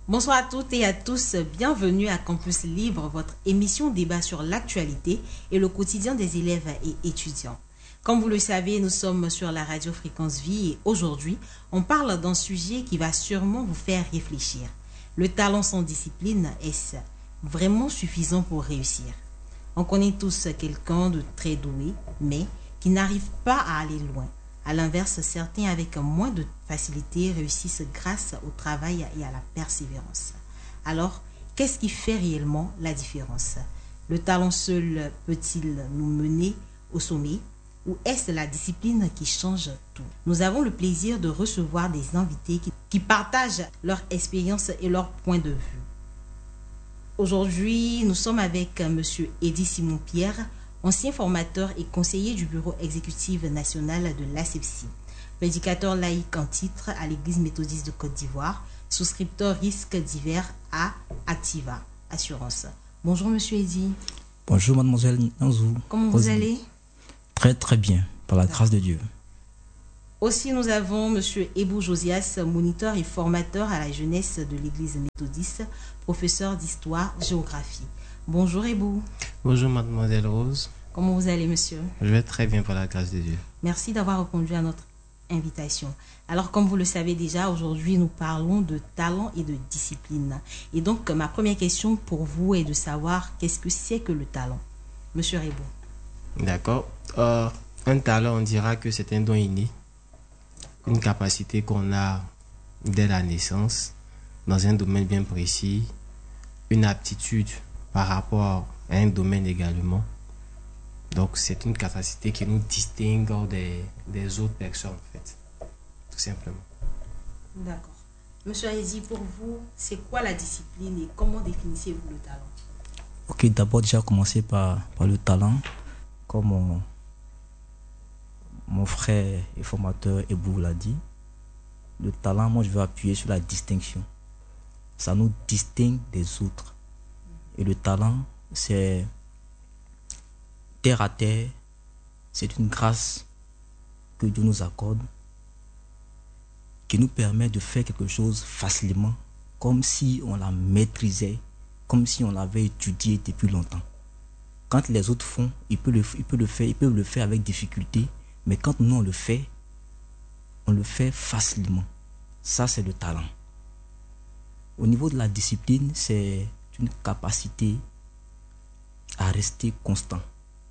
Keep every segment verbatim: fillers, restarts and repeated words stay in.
Bonsoir à toutes et à tous, bienvenue à Campus Libre, votre émission débat sur l'actualité et le quotidien des élèves et étudiants. Comme vous le savez, nous sommes sur la radio Fréquence Vie et aujourd'hui, on parle d'un sujet qui va sûrement vous faire réfléchir. Le talent sans discipline, est-ce vraiment suffisant pour réussir? On connaît tous quelqu'un de très doué, mais qui n'arrive pas à aller loin. À l'inverse, certains avec moins de facilité réussissent grâce au travail et à la persévérance. Alors, qu'est-ce qui fait réellement la différence? Le talent seul peut-il nous mener au sommet ou est-ce la discipline qui change tout? Nous avons le plaisir de recevoir des invités qui, qui partagent leur expérience et leur point de vue. Aujourd'hui, nous sommes avec M. Eddy Simon-Pierre, ancien formateur et conseiller du bureau exécutif national de l'A C E P S I, prédicateur laïque en titre à l'Église méthodiste de Côte d'Ivoire, souscripteur risques divers à Activa Assurance. Bonjour Monsieur Eddy. Bonjour Mademoiselle Nanzou. Comment vous Posez. allez? Très très bien, par la grâce de Dieu. Aussi, nous avons M. Ebou Josias, moniteur et formateur à la jeunesse de l'Église méthodiste, professeur d'histoire-géographie. Bonjour Ebou. Bonjour Mademoiselle Rose. Comment vous allez, monsieur? Je vais très bien par la grâce de Dieu. Merci d'avoir répondu à notre invitation. Alors, comme vous le savez déjà, aujourd'hui, nous parlons de talent et de discipline. Et donc, ma première question pour vous est de savoir qu'est-ce que c'est que le talent, monsieur Ebou? D'accord. Euh, un talent, on dira que c'est un don inné, une capacité qu'on a dès la naissance, dans un domaine bien précis, une aptitude par rapport à un domaine également. Donc, c'est une capacité qui nous distingue des, des autres personnes, en fait. Tout simplement. D'accord. Monsieur Eddy, pour vous, c'est quoi la discipline et comment définissez-vous le talent? Ok, d'abord déjà commencer par, par le talent. Comme mon, mon frère et formateur Ebou l'a dit, le talent, moi je veux appuyer sur la distinction. Ça nous distingue des autres. Et le talent, c'est terre à terre, c'est une grâce que Dieu nous accorde, qui nous permet de faire quelque chose facilement, comme si on la maîtrisait, comme si on l'avait étudié depuis longtemps. Quand les autres font, ils peuvent le, ils peuvent le faire, ils peuvent le faire avec difficulté, mais quand nous on le fait, on le fait facilement. Ça, c'est le talent. Au niveau de la discipline, c'est une capacité à rester constant,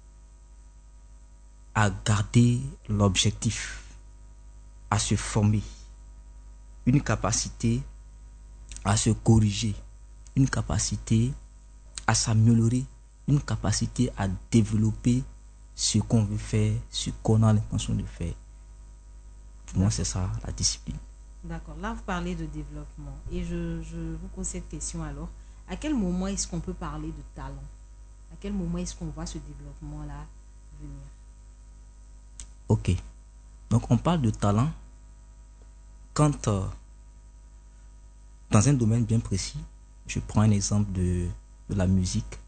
à garder l'objectif, à se former, une capacité à se corriger, une capacité à s'améliorer, une capacité à développer ce qu'on veut faire, ce qu'on a l'intention de faire. Pour moi, c'est ça, la discipline. D'accord. Là, vous parlez de développement. Et je, je vous pose cette question alors. À quel moment est-ce qu'on peut parler de talent? À quel moment est-ce qu'on voit ce développement-là venir? Ok. Donc, on parle de talent quand, euh, dans un domaine bien précis, je prends un exemple de, de la musique.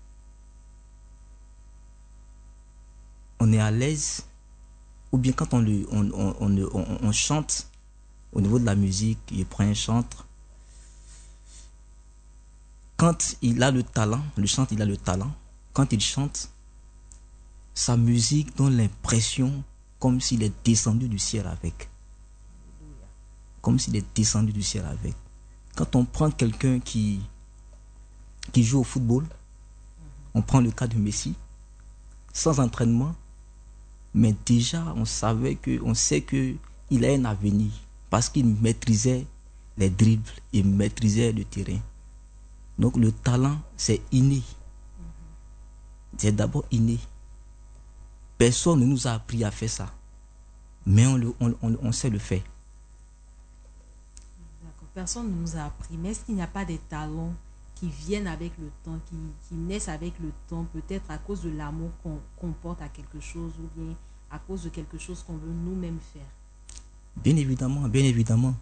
On est à l'aise, ou bien quand on, le, on, on, on, on, on chante, au niveau de la musique, il prend un chantre. Quand il a le talent, le chantre, il a le talent. Quand il chante, sa musique donne l'impression comme s'il est descendu du ciel avec. Comme s'il est descendu du ciel avec. Quand on prend quelqu'un qui, qui joue au football, on prend le cas de Messi, sans entraînement, mais déjà on savait que, on sait que il a un avenir parce qu'il maîtrisait les dribbles, il maîtrisait le terrain. Donc le talent, c'est inné. C'est d'abord inné. Personne ne nous a appris à faire ça, mais on, le, on, on, on sait le faire. D'accord. Personne ne nous a appris, mais est-ce qu'il n'y a pas des talents qui viennent avec le temps, qui, qui naissent avec le temps, peut-être à cause de l'amour qu'on, qu'on porte à quelque chose ou bien à cause de quelque chose qu'on veut nous-mêmes faire? Bien évidemment, bien évidemment.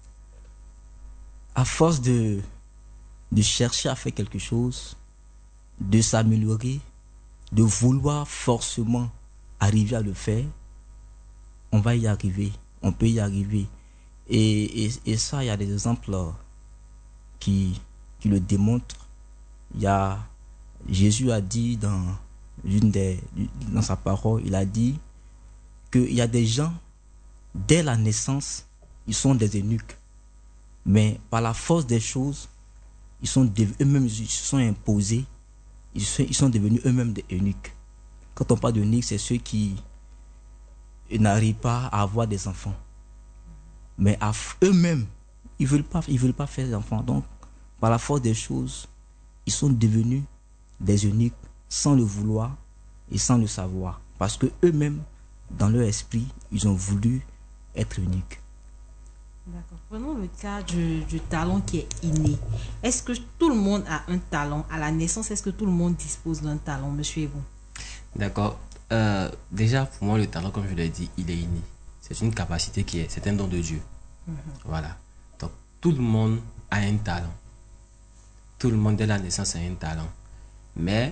À force de, de chercher à faire quelque chose, de s'améliorer, de vouloir forcément arriver à le faire, on va y arriver, on peut y arriver. Et, et, et ça, il y a des exemples qui, qui le démontrent. Il y a, Jésus a dit dans, une des, dans sa parole, il a dit qu'il y a des gens, dès la naissance, ils sont des eunuques. Mais par la force des choses, ils sont eux-mêmes ils se sont imposés, ils sont, ils sont devenus eux-mêmes des eunuques. Quand on parle d'eunuques, c'est ceux qui n'arrivent pas à avoir des enfants. Mais à eux-mêmes, ils ne veulent pas, ils veulent pas faire d'enfants. Donc, par la force des choses, ils sont devenus des eunuques sans le vouloir et sans le savoir. Parce que eux-mêmes, dans leur esprit, ils ont voulu être eunuques. D'accord. Prenons le cas du, du talent qui est inné. Est-ce que tout le monde a un talent à la naissance? Est-ce que tout le monde dispose d'un talent, monsieur Ebou? D'accord. Euh, déjà, pour moi, le talent, comme je l'ai dit, il est inné. C'est une capacité qui est, c'est un don de Dieu. Mm-hmm. Voilà. Donc, tout le monde a un talent. Tout le monde, dès la naissance, a un talent. Mais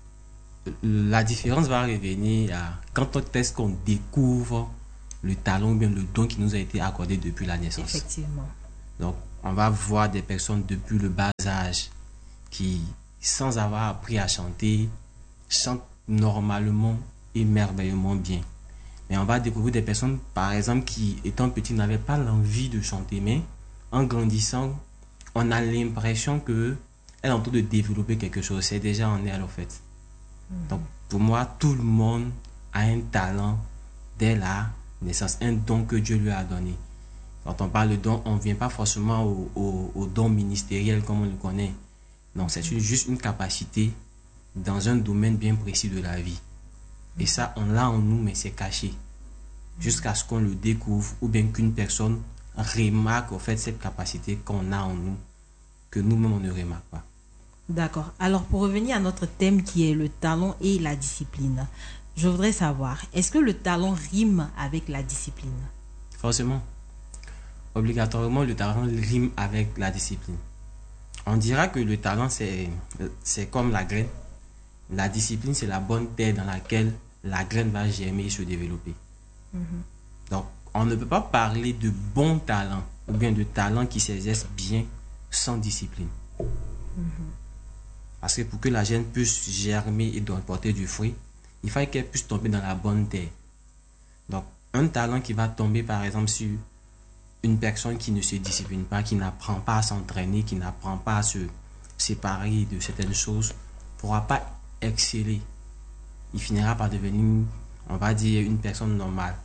la différence va revenir à quand est-ce qu'on découvre le talent ou bien le don qui nous a été accordé depuis la naissance. Effectivement. Donc, on va voir des personnes depuis le bas âge qui, sans avoir appris à chanter, chantent normalement et merveilleusement bien. Mais on va découvrir des personnes, par exemple, qui, étant petits, n'avaient pas l'envie de chanter, mais en grandissant, on a l'impression qu'elle est en train de développer quelque chose. C'est déjà en elle, en fait. Mmh. Donc, pour moi, tout le monde a un talent dès la naissance, un don que Dieu lui a donné. Quand on parle de don, on ne vient pas forcément au, au, au don ministériel comme on le connaît. Non, c'est mmh. juste une capacité dans un domaine bien précis de la vie. Et ça, on l'a en nous, mais c'est caché. Jusqu'à ce qu'on le découvre ou bien qu'une personne remarque en fait cette capacité qu'on a en nous, que nous-mêmes on ne remarque pas. D'accord. Alors, pour revenir à notre thème qui est le talent et la discipline, je voudrais savoir, est-ce que le talent rime avec la discipline? Forcément. Obligatoirement, le talent rime avec la discipline. On dira que le talent, c'est, c'est comme la graine. La discipline, c'est la bonne terre dans laquelle la graine va germer et se développer. Mm-hmm. Donc, on ne peut pas parler de bon talent ou bien de talent qui s'exerce bien sans discipline. Mm-hmm. Parce que pour que la graine puisse germer et porter du fruit, il faut qu'elle puisse tomber dans la bonne terre. Donc, un talent qui va tomber, par exemple, sur une personne qui ne se discipline pas, qui n'apprend pas à s'entraîner, qui n'apprend pas à se séparer de certaines choses, ne pourra pas exceller. Il finira par devenir, on va dire, une personne normale.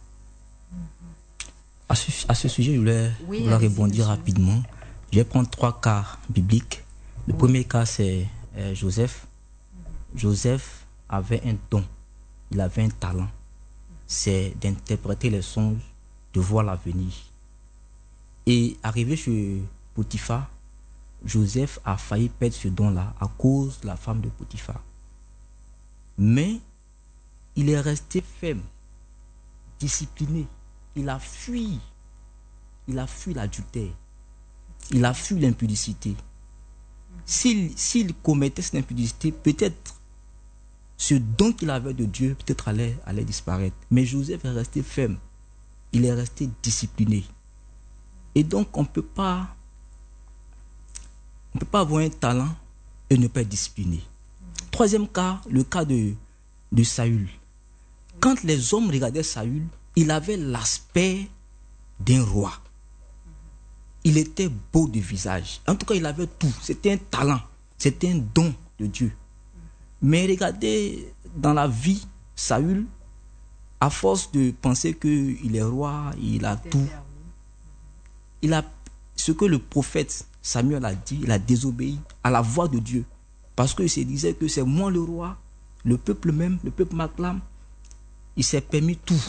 À ce, à ce sujet, je voulais, oui, voulais rebondir rapidement. Je vais prendre trois cas bibliques. Le oui. premier cas, c'est euh, Joseph. Joseph avait un don. Il avait un talent. C'est d'interpréter les songes, de voir l'avenir. Et arrivé chez Potiphar, Joseph a failli perdre ce don-là à cause de la femme de Potiphar. Mais il est resté ferme, discipliné. Il a fui. Il a fui l'adultère. Il a fui l'impudicité. S'il, s'il commettait cette impudicité, peut-être ce don qu'il avait de Dieu, peut-être allait, allait disparaître. Mais Joseph est resté ferme. Il est resté discipliné. Et donc, on ne peut pas, on peut pas avoir un talent et ne pas être discipliné. Troisième cas, le cas de, de Saül. Quand les hommes regardaient Saül, il avait l'aspect d'un roi. Il était beau de visage. En tout cas, il avait tout. C'était un talent. C'était un don de Dieu. Mais regardez, dans la vie, Saül, à force de penser qu'il est roi, il a tout. Il a ce que le prophète Samuel a dit, il a désobéi à la voix de Dieu. Parce qu'il se disait que c'est moi le roi, le peuple même, le peuple m'acclame. Il s'est permis tout.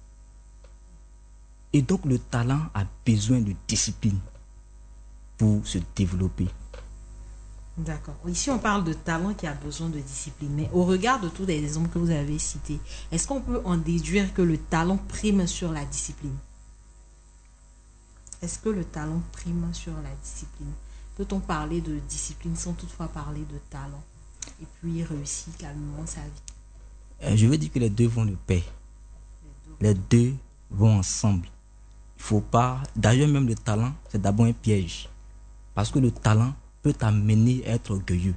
Et donc le talent a besoin de discipline pour se développer. D'accord. Ici, on parle de talent qui a besoin de discipline. Mais au regard de tous les exemples que vous avez cités, est-ce qu'on peut en déduire que le talent prime sur la discipline? Est-ce que le talent prime sur la discipline? Peut-on parler de discipline sans toutefois parler de talent et puis réussir calmement sa vie? Je veux dire que les deux vont de pair. Les deux, les deux vont ensemble. Il faut pas. D'ailleurs, même le talent, c'est d'abord un piège. Parce que le talent peut t'amener à être orgueilleux,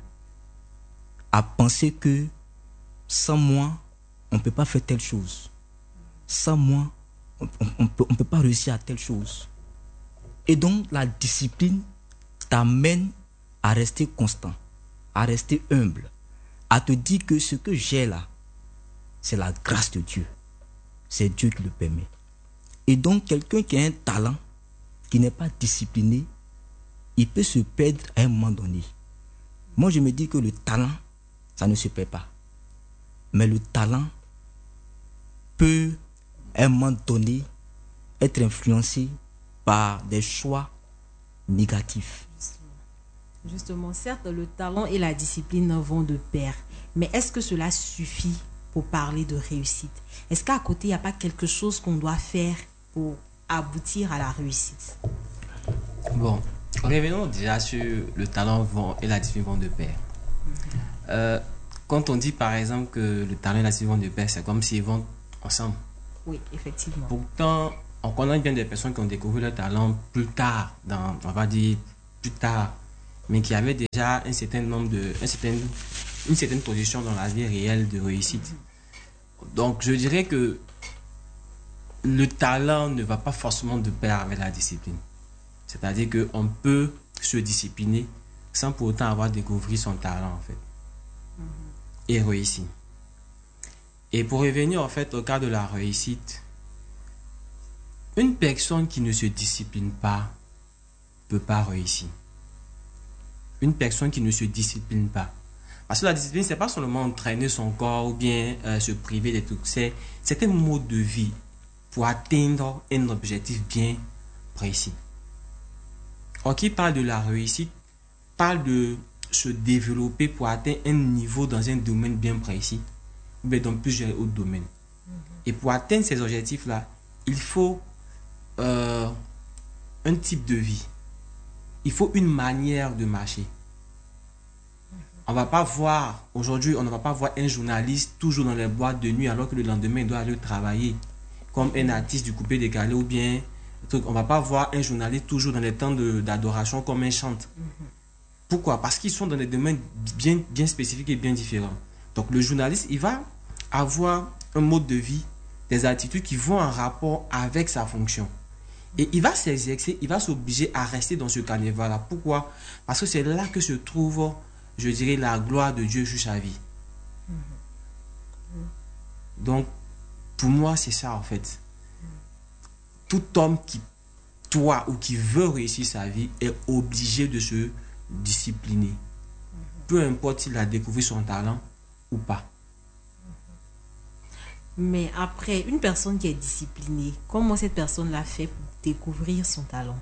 à penser que sans moi, on ne peut pas faire telle chose. Sans moi, on ne peut, on peut pas réussir à telle chose. Et donc, la discipline t'amène à rester constant, à rester humble, à te dire que ce que j'ai là, c'est la grâce de Dieu. C'est Dieu qui le permet. Et donc, quelqu'un qui a un talent, qui n'est pas discipliné, il peut se perdre à un moment donné. Moi, je me dis que le talent, ça ne se perd pas. Mais le talent peut, à un moment donné, être influencé par des choix négatifs. Justement, certes, le talent et la discipline vont de pair. Mais est-ce que cela suffit pour parler de réussite? Est-ce qu'à côté, il n'y a pas quelque chose qu'on doit faire pour aboutir à la réussite? Bon, revenons déjà sur le talent vont, et la discipline vont de pair. Mm-hmm. Euh, quand on dit par exemple que le talent et la discipline vont de pair, c'est comme s'ils vont ensemble. Oui, effectivement. Pourtant, on connaît bien des personnes qui ont découvert leur talent plus tard, dans, on va dire plus tard, mais qui avaient déjà un certain nombre de, un certain, une certaine position dans la vie réelle de réussite. Donc, je dirais que le talent ne va pas forcément de pair avec la discipline. C'est-à-dire qu'on peut se discipliner sans pour autant avoir découvert son talent, en fait, mm-hmm. et réussir. Et pour revenir, en fait, au cas de la réussite, une personne qui ne se discipline pas ne peut pas réussir. Une personne qui ne se discipline pas. Parce que la discipline, ce n'est pas seulement entraîner son corps ou bien euh, se priver des trucs. C'est, c'est un mode de vie pour atteindre un objectif bien précis. Or, qui parle de la réussite, parle de se développer pour atteindre un niveau dans un domaine bien précis, ou bien dans plusieurs autres domaines. Mm-hmm. Et pour atteindre ces objectifs-là, il faut euh, un type de vie. Il faut une manière de marcher. On va pas voir, aujourd'hui, on ne va pas voir un journaliste toujours dans les boîtes de nuit alors que le lendemain, il doit aller travailler. Comme un artiste du coupé décalé ou bien... On ne va pas voir un journaliste toujours dans les temps de, d'adoration comme un chante. Pourquoi? Parce qu'ils sont dans des domaines bien, bien spécifiques et bien différents. Donc le journaliste, il va avoir un mode de vie, des attitudes qui vont en rapport avec sa fonction. Et il va s'exercer, il va s'obliger à rester dans ce carnaval-là. Pourquoi? Parce que c'est là que se trouve, je dirais, la gloire de Dieu sur sa vie. Donc, pour moi, c'est ça en fait. Tout homme qui doit ou qui veut réussir sa vie est obligé de se discipliner. Peu importe s'il a découvert son talent ou pas. Mais après, une personne qui est disciplinée, comment cette personne-là fait pour découvrir son talent?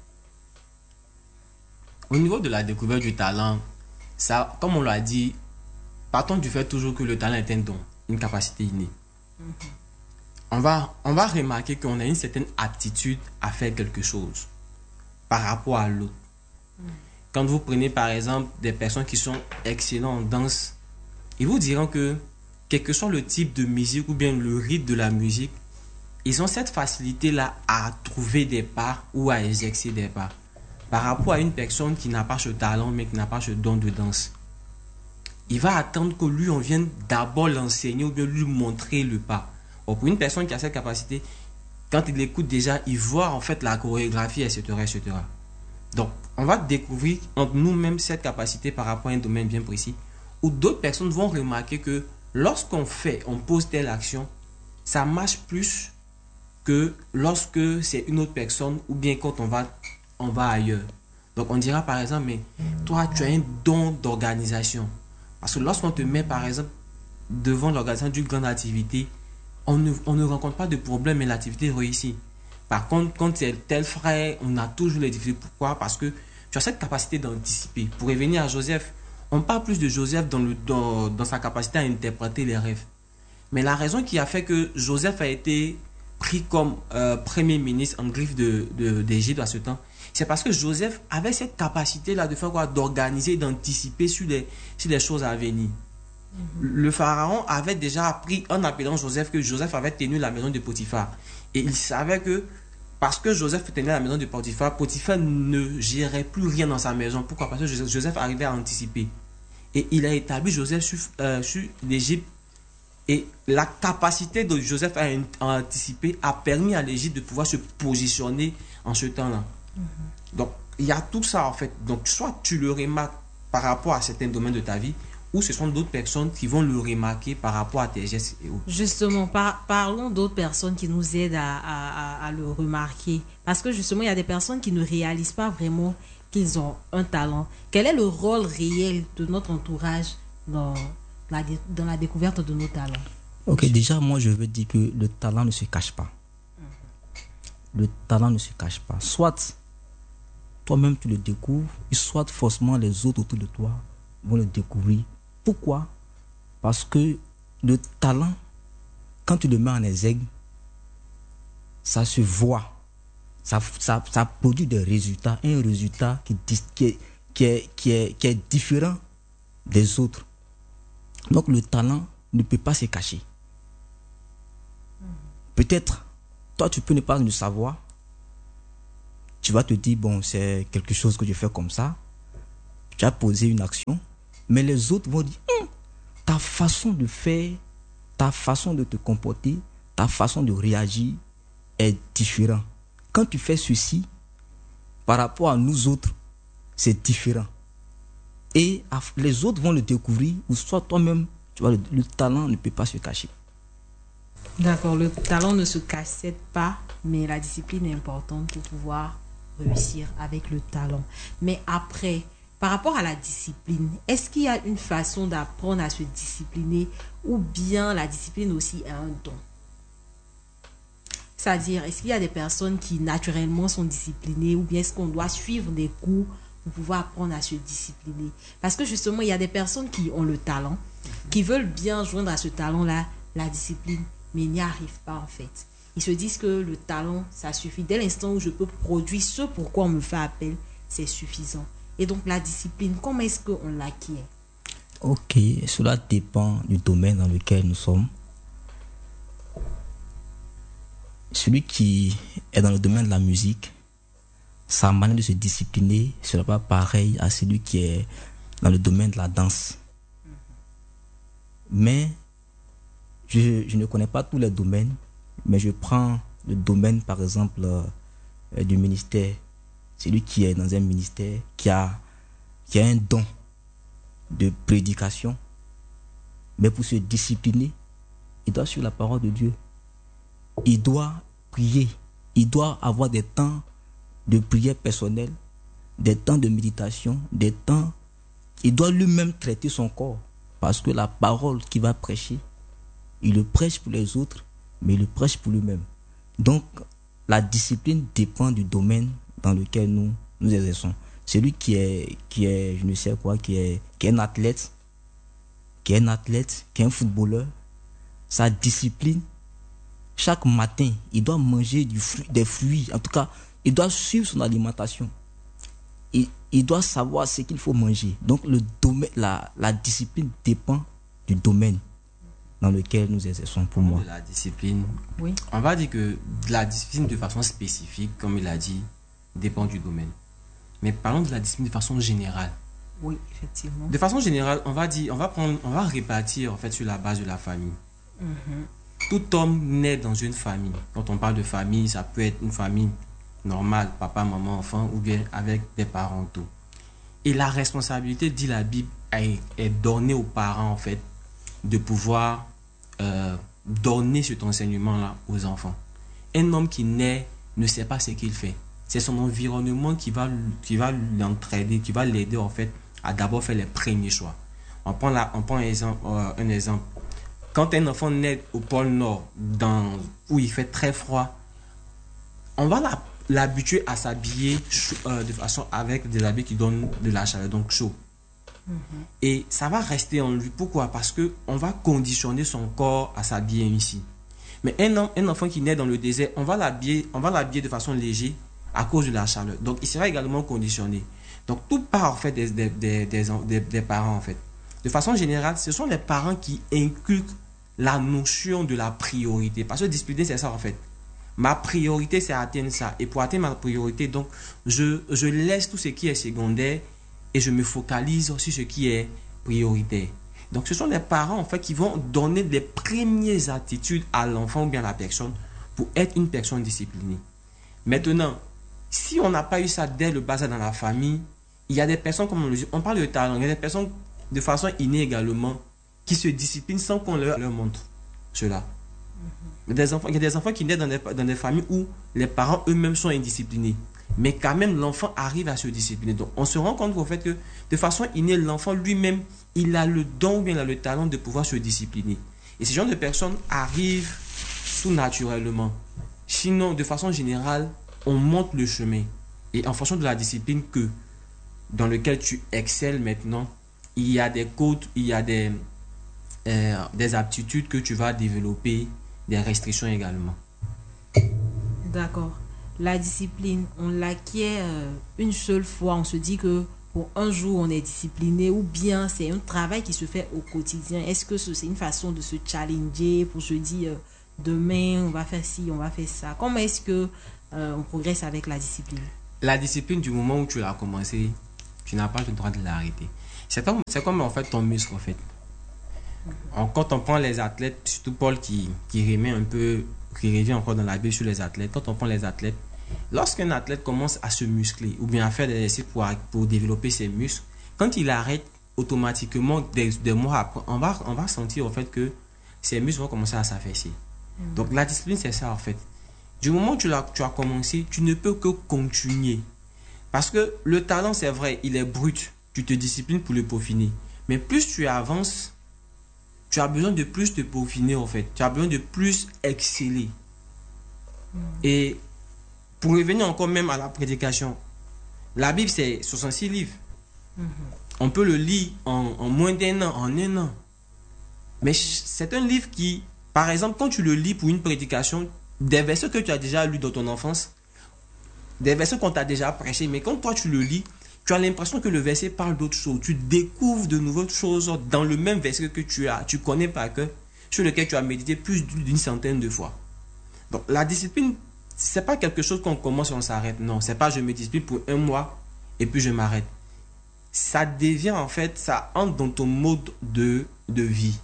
Au niveau de la découverte du talent, ça, comme on l'a dit, partons du fait toujours que le talent est un don, une capacité innée. Mm-hmm. On va, on va remarquer qu'on a une certaine aptitude à faire quelque chose par rapport à l'autre. Mm. Quand vous prenez par exemple des personnes qui sont excellentes en danse, ils vous diront que quel que soit le type de musique ou bien le rythme de la musique, ils ont cette facilité-là à trouver des pas ou à exercer des pas par rapport à une personne qui n'a pas ce talent mais qui n'a pas ce don de danse. Il va attendre que lui, on vienne d'abord l'enseigner ou bien lui montrer le pas. Or, pour une personne qui a cette capacité, quand il écoute déjà, il voit en fait la chorégraphie, et cetera, et cetera. Donc, on va découvrir entre nous-mêmes cette capacité par rapport à un domaine bien précis, où d'autres personnes vont remarquer que lorsqu'on fait, on pose telle action, ça marche plus que lorsque c'est une autre personne ou bien quand on va, on va ailleurs. Donc, on dira par exemple, mais toi, tu as un don d'organisation. Parce que lorsqu'on te met par exemple devant l'organisation d'une grande activité, On ne, on ne rencontre pas de problème et l'activité réussit. Par contre, quand c'est tel frère, on a toujours les difficultés. Pourquoi? Parce que tu as cette capacité d'anticiper. Pour revenir à Joseph, on parle plus de Joseph dans, le, dans, dans sa capacité à interpréter les rêves. Mais la raison qui a fait que Joseph a été pris comme euh, premier ministre en griffe de, de, d'Égypte à ce temps, c'est parce que Joseph avait cette capacité-là de faire quoi? D'organiser, d'anticiper sur les, sur les choses à venir. Le pharaon avait déjà appris en appelant Joseph que Joseph avait tenu la maison de Potiphar. Et il savait que parce que Joseph tenait la maison de Potiphar, Potiphar ne gérait plus rien dans sa maison. Pourquoi? Parce que Joseph arrivait à anticiper. Et il a établi Joseph sur, euh, sur l'Égypte. Et la capacité de Joseph à, à anticiper a permis à l'Égypte de pouvoir se positionner en ce temps-là. Mm-hmm. Donc, il y a tout ça en fait. Donc, soit tu le remarques par rapport à certains domaines de ta vie, ou ce sont d'autres personnes qui vont le remarquer par rapport à tes gestes et autres. Justement, par, parlons d'autres personnes qui nous aident à, à, à le remarquer. Parce que justement, il y a des personnes qui ne réalisent pas vraiment qu'ils ont un talent. Quel est le rôle réel de notre entourage dans la, dans la découverte de nos talents? Ok, déjà, moi, je veux dire que le talent ne se cache pas. Mm-hmm. Le talent ne se cache pas. Soit toi-même, tu le découvres, soit forcément les autres autour de toi vont le découvrir. Pourquoi? Parce que le talent, quand tu le mets en exergue, ça se voit. Ça, ça, ça produit des résultats. Un résultat qui, qui, est, qui, est, qui, est, qui est différent des autres. Donc le talent ne peut pas se cacher. Peut-être, toi tu peux ne pas le savoir. Tu vas te dire, bon, c'est quelque chose que je fais comme ça. Tu as posé une action. Mais les autres vont dire, hm, ta façon de faire, ta façon de te comporter, ta façon de réagir est différente. Quand tu fais ceci, par rapport à nous autres, c'est différent. Et les autres vont le découvrir, ou soit toi-même, tu vois, le, le talent ne peut pas se cacher. D'accord, le talent ne se cache pas, mais la discipline est importante pour pouvoir réussir avec le talent. Mais après, par rapport à la discipline, est-ce qu'il y a une façon d'apprendre à se discipliner ou bien la discipline aussi est un don? C'est-à-dire, est-ce qu'il y a des personnes qui naturellement sont disciplinées ou bien est-ce qu'on doit suivre des cours pour pouvoir apprendre à se discipliner? Parce que justement, il y a des personnes qui ont le talent, qui veulent bien joindre à ce talent-là la discipline, mais n'y arrivent pas en fait. Ils se disent que le talent, ça suffit. Dès l'instant où je peux produire ce pourquoi on me fait appel, c'est suffisant. Et donc la discipline, comment est-ce qu'on l'acquiert? Ok, cela dépend du domaine dans lequel nous sommes. Celui qui est dans le domaine de la musique, sa manière de se discipliner ne sera pas pareille à celui qui est dans le domaine de la danse. Mais je, je ne connais pas tous les domaines, mais je prends le domaine par exemple euh, du ministère. Celui qui est dans un ministère, qui a, qui a un don de prédication, mais pour se discipliner, il doit suivre la parole de Dieu. Il doit prier. Il doit avoir des temps de prière personnelle, des temps de méditation, des temps... Il doit lui-même traiter son corps. Parce que la parole qu'il va prêcher, il le prêche pour les autres, mais il le prêche pour lui-même. Donc, la discipline dépend du domaine dans lequel nous nous exerçons. Celui qui est, qui est, je ne sais quoi, qui est, qui est un athlète, qui est un athlète, qui est un footballeur, sa discipline, chaque matin, il doit manger du fruit, des fruits. En tout cas, il doit suivre son alimentation. Il, il doit savoir ce qu'il faut manger. Donc, le domaine, la, la discipline dépend du domaine dans lequel nous exerçons, pour moi. De la discipline, oui. On va dire que la discipline de façon spécifique, comme il a dit, dépend du domaine. Mais parlons de la discipline de façon générale. Oui, effectivement. De façon générale, on va dire, on va prendre, on va répartir en fait sur la base de la famille. Mm-hmm. Tout homme naît dans une famille. Quand on parle de famille, ça peut être une famille normale, papa, maman, enfant, ou bien avec des parentaux. Et la responsabilité, dit la Bible, est, est donnée aux parents en fait, de pouvoir euh, donner cet enseignement-là aux enfants. Un homme qui naît ne sait pas ce qu'il fait. C'est son environnement qui va, qui va l'entraider, qui va l'aider en fait à d'abord faire les premiers choix. On prend, la, on prend un, exemple, euh, un exemple. Quand un enfant naît au pôle Nord, dans, où il fait très froid, on va la, l'habituer à s'habiller euh, de façon avec des habits qui donnent de la chaleur, donc chaud. Mm-hmm. Et ça va rester en lui. Pourquoi? Parce qu'on va conditionner son corps à s'habiller ici. Mais un, un enfant qui naît dans le désert, on va l'habiller, on va l'habiller de façon légère à cause de la chaleur. Donc, il sera également conditionné. Donc, tout part en fait des, des, des, des, des, des parents en fait. De façon générale, ce sont les parents qui inculquent la notion de la priorité. Parce que discipliner, c'est ça en fait. Ma priorité, c'est atteindre ça. Et pour atteindre ma priorité, donc, je, je laisse tout ce qui est secondaire et je me focalise sur ce qui est prioritaire. Donc, ce sont les parents, en fait, qui vont donner des premières attitudes à l'enfant ou bien à la personne pour être une personne disciplinée. Maintenant, si on n'a pas eu ça dès le bas âge dans la famille, il y a des personnes, comme on le dit, on parle de talent, il y a des personnes de façon innée également qui se disciplinent sans qu'on leur, leur montre cela. Mm-hmm. Des enfants, il y a des enfants qui naissent dans des, dans des familles où les parents eux-mêmes sont indisciplinés. Mais quand même, l'enfant arrive à se discipliner. Donc, on se rend compte au fait que, de façon innée, l'enfant lui-même, il a le don ou bien il a le talent de pouvoir se discipliner. Et ce genre de personnes arrivent tout naturellement. Sinon, de façon générale, on monte le chemin. Et en fonction de la discipline que, dans laquelle tu excelles maintenant, il y a des codes, il y a des, euh, des aptitudes que tu vas développer, des restrictions également. D'accord. La discipline, on l'acquiert euh, une seule fois. On se dit que pour un jour, on est discipliné ou bien c'est un travail qui se fait au quotidien. Est-ce que c'est une façon de se challenger pour se dire euh, demain, on va faire ci, on va faire ça? Comment est-ce que euh, on progresse avec la discipline? La discipline, du moment où tu l'as commencé, tu n'as pas le droit de l'arrêter. C'est comme, c'est comme en fait ton muscle, en fait. Mm-hmm. Quand on prend les athlètes, surtout Paul qui, qui remet un peu, qui revient encore dans la Bible sur les athlètes, quand on prend les athlètes, lorsqu'un athlète commence à se muscler ou bien à faire des exercices pour, pour développer ses muscles, quand il arrête automatiquement des, des mois après, on va, on va sentir en fait que ses muscles vont commencer à s'affaisser. Mm-hmm. Donc la discipline, c'est ça en fait. Du moment où tu, l'as, tu as commencé, tu ne peux que continuer. Parce que le talent, c'est vrai, il est brut. Tu te disciplines pour le peaufiner. Mais plus tu avances, tu as besoin de plus te peaufiner en fait. Tu as besoin de plus exceller. Mm. Et pour revenir encore même à la prédication, la Bible c'est soixante-six livres. Mm-hmm. On peut le lire en, en moins d'un an, en un an. Mais c'est un livre qui, par exemple, quand tu le lis pour une prédication, des versets que tu as déjà lus dans ton enfance, des versets qu'on t'a déjà prêchés, mais quand toi tu le lis, tu as l'impression que le verset parle d'autre chose. Tu découvres de nouvelles choses dans le même verset que tu as, tu connais par cœur, sur lequel tu as médité plus d'une centaine de fois. Donc la discipline, c'est pas quelque chose qu'on commence et on s'arrête. Non, c'est pas je me discipline pour un mois et puis je m'arrête. Ça devient en fait, ça entre dans ton mode de, de vie.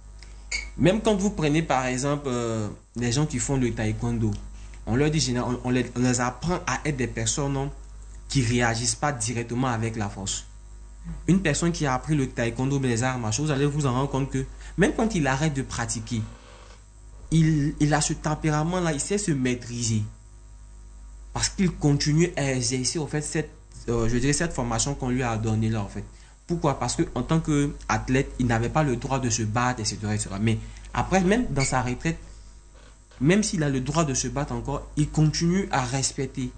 Même quand vous prenez par exemple euh, les gens qui font le taekwondo, on leur dit, on, on, les, on les apprend à être des personnes non, qui ne réagissent pas directement avec la force. Une personne qui a appris le taekwondo, les arts martiaux, vous allez vous en rendre compte que même quand il arrête de pratiquer, il, il a ce tempérament-là, il sait se maîtriser. Parce qu'il continue à exercer en fait, cette, euh, je dirais, cette formation qu'on lui a donnée là en fait. Pourquoi? Parce qu'en tant qu'athlète, il n'avait pas le droit de se battre, et cetera, et cetera. Mais après, même dans sa retraite, même s'il a le droit de se battre encore, il continue à respecter.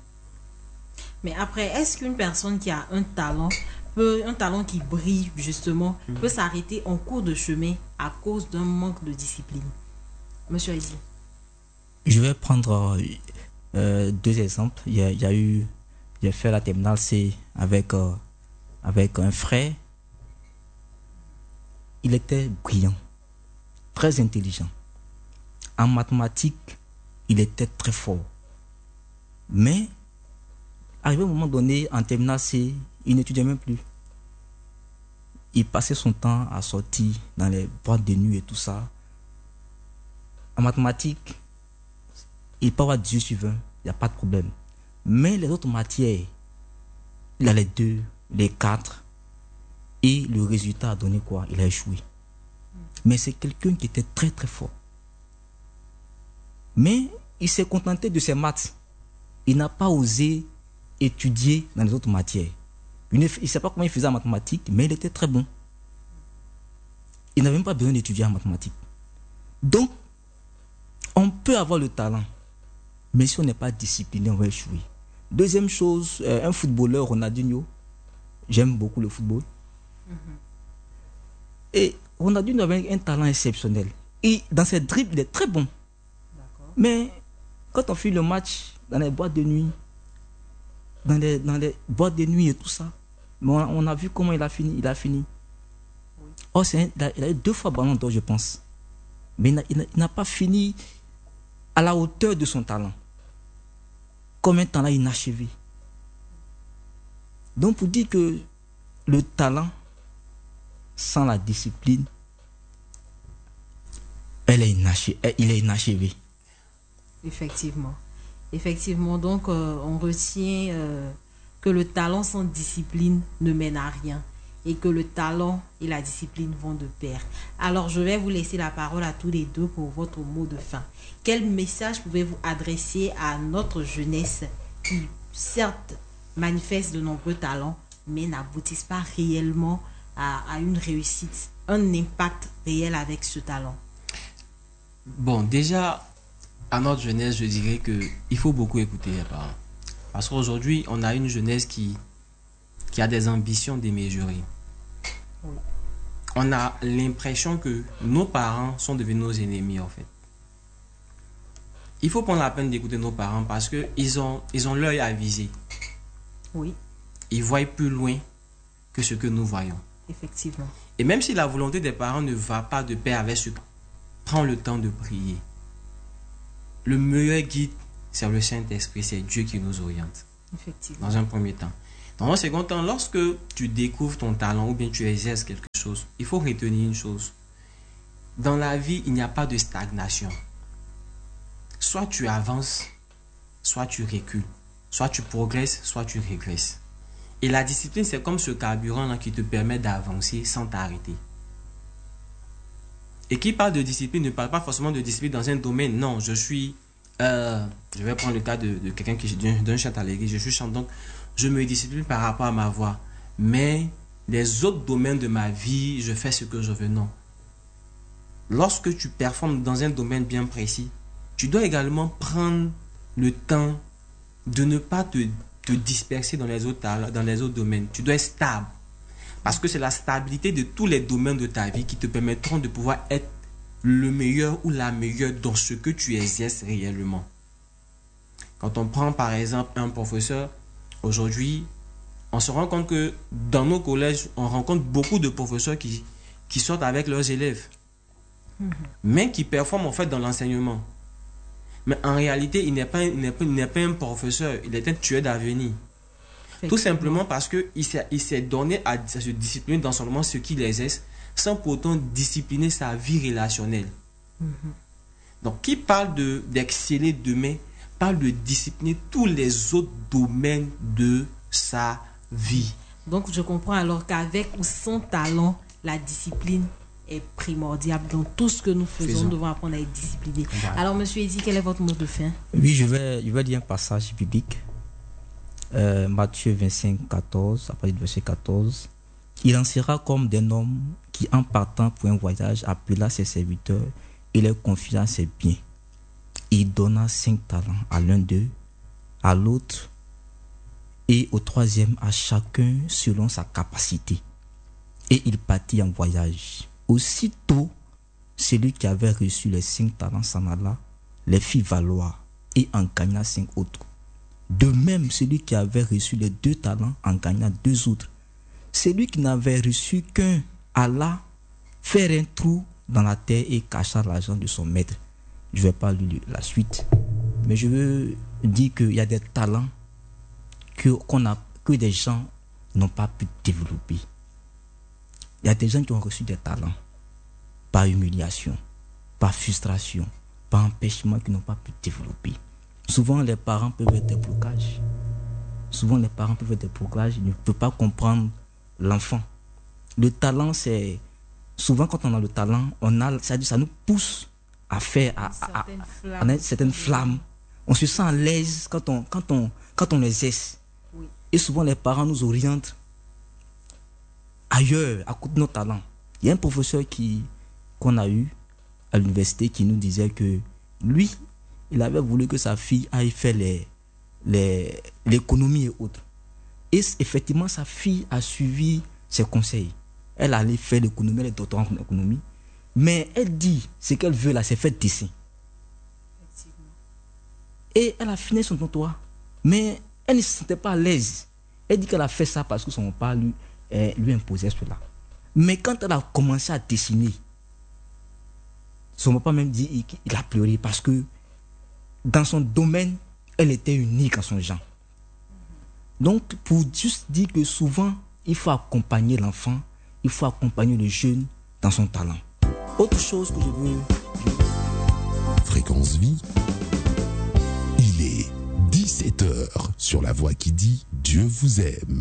Mais après, est-ce qu'une personne qui a un talent, peut, un talent qui brille justement, mmh. peut s'arrêter en cours de chemin à cause d'un manque de discipline? Monsieur Aïdi. Je vais prendre euh, deux exemples. Il y a, il y a eu, j'ai fait la terminale C avec... Euh, avec un frère. Il était brillant, très intelligent. En mathématiques, il était très fort. Mais, arrivé à un moment donné, en terminale C, il n'étudiait même plus. Il passait son temps à sortir dans les boîtes de nuit et tout ça. En mathématiques, il peut avoir dix sur vingt, il n'y a pas de problème. Mais les autres matières, il a les deux, les quatre, et le résultat a donné quoi? Il a échoué. Mais c'est quelqu'un qui était très très fort. Mais il s'est contenté de ses maths. Il n'a pas osé étudier dans les autres matières. Il ne sait pas comment il faisait en mathématiques, mais il était très bon. Il n'avait même pas besoin d'étudier en mathématiques. Donc, on peut avoir le talent, mais si on n'est pas discipliné, on va échouer. Deuxième chose, euh, un footballeur, Ronaldinho, j'aime beaucoup le football. Mm-hmm. Et Ronaldinho avait un talent exceptionnel. Et dans ses dribbles, il est très bon. D'accord. Mais quand on fait le match dans les boîtes de nuit, dans les, dans les boîtes de nuit et tout ça, on a, on a vu comment il a fini. Il a fini. Oui. Oh, c'est un, il, a, il a eu deux fois ballon d'or, je pense. Mais il n'a, il n'a, il n'a pas fini à la hauteur de son talent. comme un talent inachevé. Donc pour dire que le talent sans la discipline, elle est inachevé, il est inachevé. Effectivement. Effectivement, donc euh, on retient euh, que le talent sans discipline ne mène à rien et que le talent et la discipline vont de pair. Alors je vais vous laisser la parole à tous les deux pour votre mot de fin. Quel message pouvez-vous adresser à notre jeunesse qui, certes, manifeste de nombreux talents, mais n'aboutissent pas réellement à, à une réussite, un impact réel avec ce talent? Bon, déjà, à notre jeunesse, je dirais qu'il faut beaucoup écouter les parents. Parce qu'aujourd'hui, on a une jeunesse qui, qui a des ambitions démesurées. Oui. On a l'impression que nos parents sont devenus nos ennemis, en fait. Il faut prendre la peine d'écouter nos parents parce qu'ils ont, ils ont l'œil avisé. Oui. Ils voient plus loin que ce que nous voyons. Effectivement. Et même si la volonté des parents ne va pas de pair avec ce que... Prends le temps de prier. Le meilleur guide, c'est le Saint-Esprit, c'est Dieu qui nous oriente. Effectivement. Dans un premier temps. Dans un second temps, lorsque tu découvres ton talent ou bien tu exerces quelque chose, il faut retenir une chose. Dans la vie, il n'y a pas de stagnation. Soit tu avances, soit tu recules. Soit tu progresses, soit tu régresses. Et la discipline, c'est comme ce carburant-là qui te permet d'avancer sans t'arrêter. Et qui parle de discipline ne parle pas forcément de discipline dans un domaine. Non, je suis... Euh, je vais prendre le cas de, de quelqu'un qui d'un chant à l'église. Je suis chanteur, donc je me discipline par rapport à ma voix. Mais les autres domaines de ma vie, je fais ce que je veux. Non. Lorsque tu performes dans un domaine bien précis, tu dois également prendre le temps de ne pas te, te disperser dans les, autres, dans les autres domaines. Tu dois être stable. Parce que c'est la stabilité de tous les domaines de ta vie qui te permettront de pouvoir être le meilleur ou la meilleure dans ce que tu exerces réellement. Quand on prend par exemple un professeur, aujourd'hui, on se rend compte que dans nos collèges, on rencontre beaucoup de professeurs qui, qui sortent avec leurs élèves, mm-hmm. mais qui performent en fait dans l'enseignement. Mais en réalité, il n'est pas, il n'est pas, il n'est pas un professeur, il est un tueur d'avenir. Tout simplement parce qu'il s'est, il s'est donné à, à se discipliner dans seulement ce qu'il exerce, sans pourtant discipliner sa vie relationnelle. Mm-hmm. Donc, qui parle de, d'exceller demain, parle de discipliner tous les autres domaines de sa vie. Donc, je comprends alors qu'avec ou sans talent, la discipline est primordiale. Dans tout ce que nous faisons, Faisons. Nous devons apprendre à être disciplinés. Voilà. Alors, monsieur Eddy, quel est votre mot de fin? Oui, je vais, je vais dire un passage biblique. Euh, Matthieu vingt-cinq, quatorze, à partir du verset quatorze. Il en sera comme d'un homme qui, en partant pour un voyage, appela ses serviteurs et leur confia ses biens. Il donna cinq talents à l'un d'eux, à l'autre et au troisième à chacun selon sa capacité. Et il partit en voyage. Aussitôt, celui qui avait reçu les cinq talents s'en alla, les fit valoir et en gagna cinq autres. De même, celui qui avait reçu les deux talents en gagna deux autres. Celui qui n'avait reçu qu'un alla faire un trou dans la terre et cacha l'argent de son maître. Je ne vais pas lire la suite, mais je veux dire qu'il y a des talents que, qu'on a, que des gens n'ont pas pu développer. Il y a des gens qui ont reçu des talents par humiliation, par frustration, par empêchement qu'ils n'ont pas pu développer. Souvent, les parents peuvent être des blocages. Souvent, les parents peuvent être des blocages. Ils ne peuvent pas comprendre l'enfant. Le talent, c'est... Souvent, quand on a le talent, on a, ça, ça nous pousse à faire... À, à, à, à, à certaines flammes. On se sent à l'aise quand on, quand on, quand on exerce. Oui. Et souvent, les parents nous orientent ailleurs, à cause de nos talents. Il y a un professeur qui, qu'on a eu à l'université qui nous disait que lui, il avait voulu que sa fille aille faire les, les, l'économie et autres. Et effectivement, sa fille a suivi ses conseils. Elle allait faire l'économie, elle est doctorant en économie. Mais elle dit, ce qu'elle veut là, c'est faire dessin. Et elle a fini son doctorat. Mais elle ne se sentait pas à l'aise. Elle dit qu'elle a fait ça parce que son père lui, eh, lui imposait cela. Mais quand elle a commencé à dessiner, son papa même dit qu'il a pleuré parce que dans son domaine, elle était unique en son genre. Donc, pour juste dire que souvent, il faut accompagner l'enfant, il faut accompagner le jeune dans son talent. Autre chose que je veux... Fréquence Vie, il est dix-sept heures sur la voix qui dit Dieu vous aime.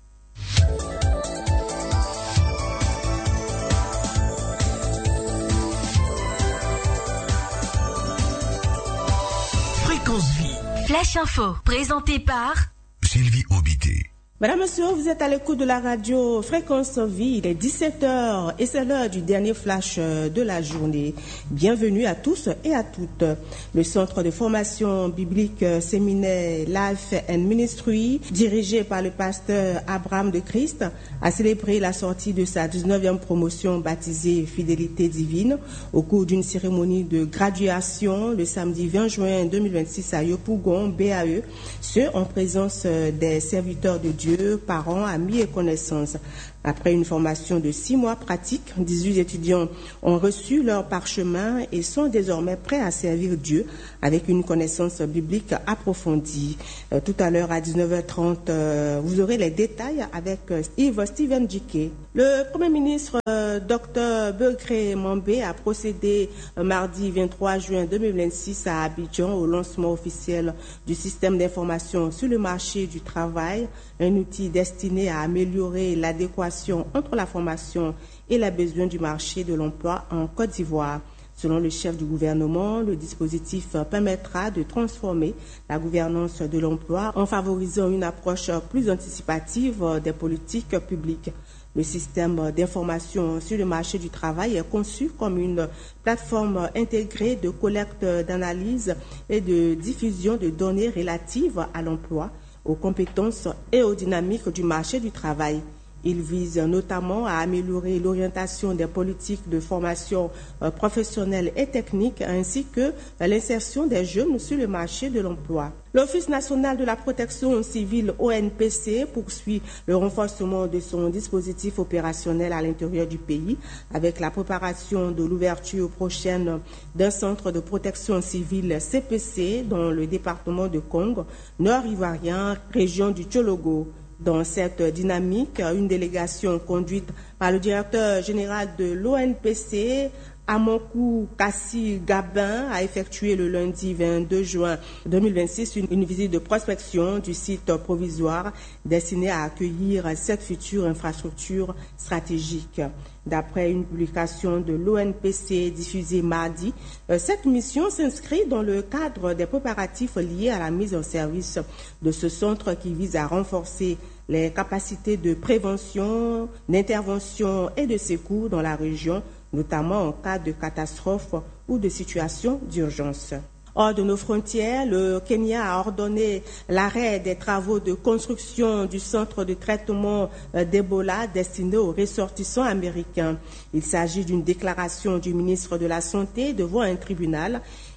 Fréquence Vie. Flash Info, présenté par Sylvie Obité. Madame, Monsieur, vous êtes à l'écoute de la radio Fréquence Vie, il est dix-sept heures et c'est l'heure du dernier flash de la journée. Bienvenue à tous et à toutes. Le centre de formation biblique séminaire Life and Ministry, dirigé par le pasteur Abraham de Christ, a célébré la sortie de sa dix-neuvième promotion baptisée Fidélité divine au cours d'une cérémonie de graduation le samedi vingt juin deux mille vingt-six à Yopougon, B A E, ce en présence des serviteurs de Dieu, parents, amis et connaissances. Après une formation de six mois pratique, dix-huit étudiants ont reçu leur parchemin et sont désormais prêts à servir Dieu avec une connaissance biblique approfondie. Euh, tout à l'heure à dix-neuf heures trente, euh, vous aurez les détails avec euh, Yves Steven Djiké. Le Premier ministre euh, Dr Begré Mambé a procédé euh, mardi vingt-trois juin deux mille vingt-six à Abidjan au lancement officiel du système d'information sur le marché du travail, un outil destiné à améliorer l'adéquation entre la formation et les besoins du marché de l'emploi en Côte d'Ivoire. Selon le chef du gouvernement, le dispositif permettra de transformer la gouvernance de l'emploi en favorisant une approche plus anticipative des politiques publiques. Le système d'information sur le marché du travail est conçu comme une plateforme intégrée de collecte, d'analyse et de diffusion de données relatives à l'emploi, aux compétences et aux dynamiques du marché du travail. Il vise notamment à améliorer l'orientation des politiques de formation professionnelle et technique ainsi que l'insertion des jeunes sur le marché de l'emploi. L'Office national de la protection civile O N P C poursuit le renforcement de son dispositif opérationnel à l'intérieur du pays avec la préparation de l'ouverture prochaine d'un centre de protection civile C P C dans le département de Congo, nord-ivoirien, région du Tchologo. Dans cette dynamique, une délégation conduite par le directeur général de l'O N P C, Amonkou Kassi Gabin, a effectué le lundi vingt-deux juin deux mille vingt-six une, une visite de prospection du site provisoire destiné à accueillir cette future infrastructure stratégique. D'après une publication de l'O N P C diffusée mardi, cette mission s'inscrit dans le cadre des préparatifs liés à la mise en service de ce centre qui vise à renforcer les capacités de prévention, d'intervention et de secours dans la région, notamment en cas de catastrophe ou de situation d'urgence. Hors de nos frontières, le Kenya a ordonné l'arrêt des travaux de construction du centre de traitement d'Ebola destiné aux ressortissants américains. Il s'agit d'une déclaration du ministre de la Santé devant un tribunal.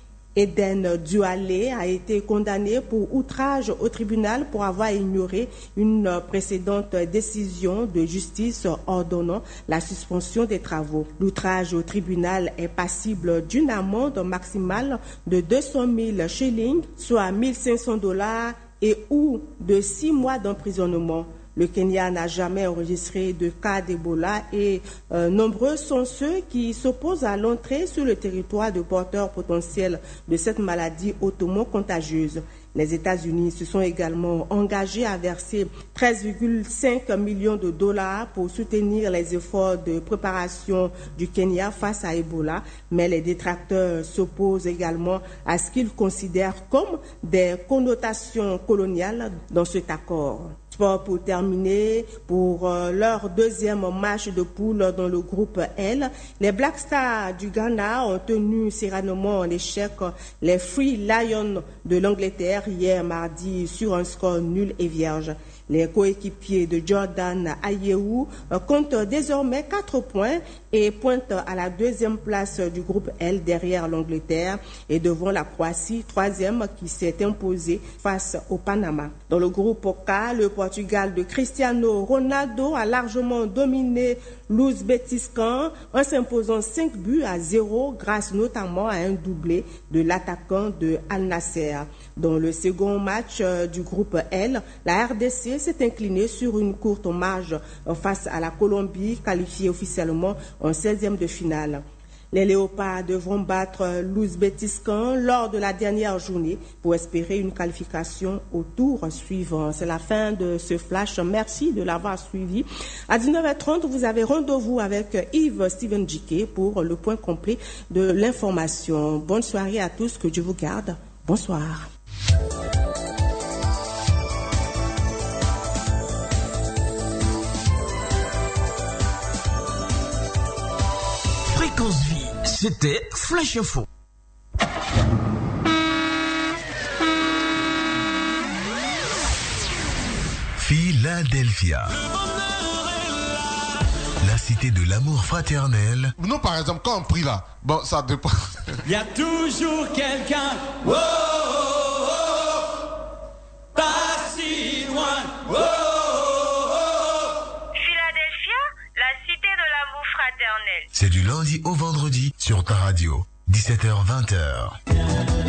Eden Duale a été condamné pour outrage au tribunal pour avoir ignoré une précédente décision de justice ordonnant la suspension des travaux. L'outrage au tribunal est passible d'une amende maximale de deux cent mille shillings, soit mille cinq cents dollars, et ou de six mois d'emprisonnement. Le Kenya n'a jamais enregistré de cas d'Ebola et euh, nombreux sont ceux qui s'opposent à l'entrée sur le territoire de porteurs potentiels de cette maladie hautement contagieuse. Les États-Unis se sont également engagés à verser treize virgule cinq millions de dollars pour soutenir les efforts de préparation du Kenya face à Ebola, mais les détracteurs s'opposent également à ce qu'ils considèrent comme des connotations coloniales dans cet accord. Sport pour terminer, pour euh, leur deuxième match de poule dans le groupe L, les Black Stars du Ghana ont tenu sereinement en échec les Free Lions de l'Angleterre hier mardi sur un score nul et vierge. Les coéquipiers de Jordan Ayew comptent désormais quatre points et pointent à la deuxième place du groupe L derrière l'Angleterre et devant la Croatie, troisième qui s'est imposée face au Panama. Dans le groupe K, le Portugal de Cristiano Ronaldo a largement dominé l'Ouzbékistan en s'imposant cinq buts à zéro grâce notamment à un doublé de l'attaquant de Al Nasser. Dans le second match du groupe L, la R D C s'est inclinée sur une courte marge face à la Colombie, qualifiée officiellement en seizième de finale. Les Léopards devront battre l'Ouzbékistan lors de la dernière journée pour espérer une qualification au tour suivant. C'est la fin de ce flash. Merci de l'avoir suivi. À dix-neuf heures trente, vous avez rendez-vous avec Yves Steven Djiké pour le point complet de l'information. Bonne soirée à tous, que Dieu vous garde. Bonsoir. Fréquence Vie, c'était Flash Info. Philadelphia, la cité de l'amour fraternel. Nous, par exemple, quand on prie là, bon, ça dépend. Il y a toujours quelqu'un, oh, oh, oh, pas si loin, oh, oh, oh. Philadelphia, la cité de l'amour fraternel. C'est du lundi au vendredi sur ta radio, dix-sept heures vingt heures.